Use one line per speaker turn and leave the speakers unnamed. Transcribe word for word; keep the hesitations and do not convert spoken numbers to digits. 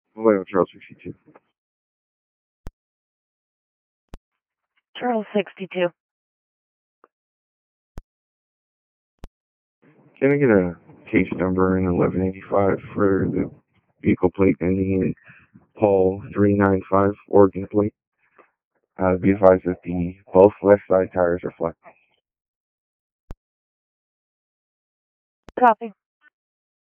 Hello, Charles sixty-two.
Charles sixty-two.
Can I get a case number in eleven eighty-five for the vehicle plate ending in Paul three nine five, Oregon plate? Uh, be advised that the both left side tires are flat.
Copy.